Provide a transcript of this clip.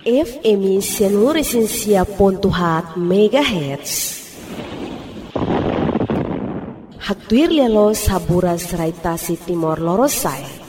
FM Sianuresensia.hat MHz. Hatuir lialo saburas raitasi Timor Lorosai.